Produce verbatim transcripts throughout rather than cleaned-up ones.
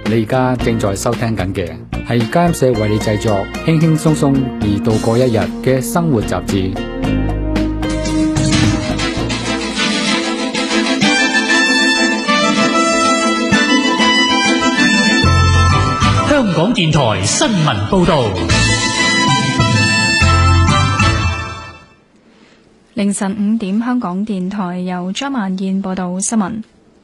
你而家正在收聽緊嘅係家音社為你製作輕輕鬆鬆而度過一日嘅生活雜誌。 香港電台新聞報道。 凌晨五點，香港電台由張曼燕報道新聞。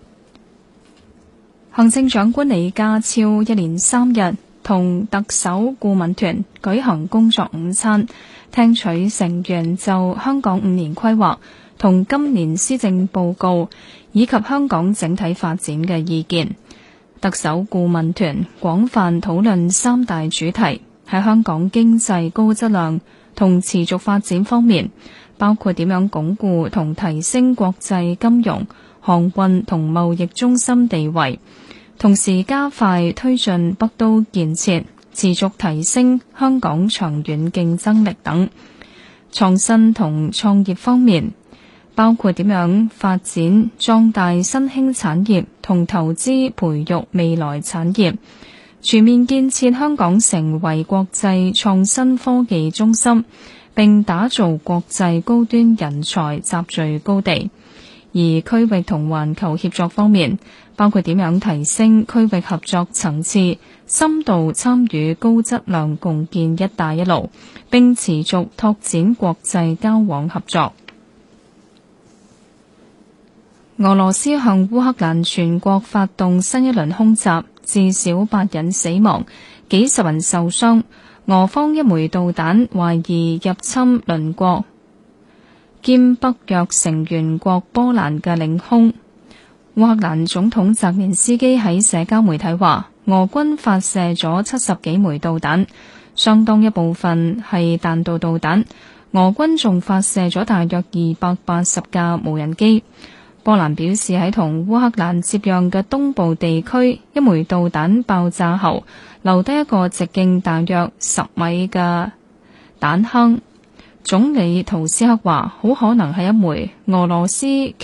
行政長官李家超一連三日同特首顧問團舉行工作午餐，聽取成員就香港五年規劃同今年施政報告以及香港整體發展嘅意見。特首顧問團廣泛討論三大主題，喺香港經濟高質量同持續發展方面，包括點樣鞏固同提升國際金融、航運同貿易中心地位，同時加快推進北都建設，持續提升香港長遠競爭力等。創新同創業方面，包括點樣發展壯大新興產業同投資培育未來產業，全面建設香港成為國際創新科技中心，並打造國際高端人才集聚高地。而區域同環球協作方面，包括點樣提升區域合作層次，深度參與高質量共建一帶一路，並持續拓展國際交往合作。俄羅斯向烏克蘭全國發動新一輪空襲，至少八人死亡，幾十人受傷。俄方一枚導彈懷疑入侵鄰國兼北約成員國波蘭嘅領空。烏克蘭總統澤連斯基喺社交媒體話，俄軍發射咗七十幾枚導彈，相當一部分係彈道導彈。俄軍仲發射咗大約二百八十架無人機。波蘭表示，喺同烏克蘭接壤嘅東部地區，一枚導彈爆炸後留低一個直徑大約十米嘅彈坑。總理圖斯克話，好可能係一枚俄羅斯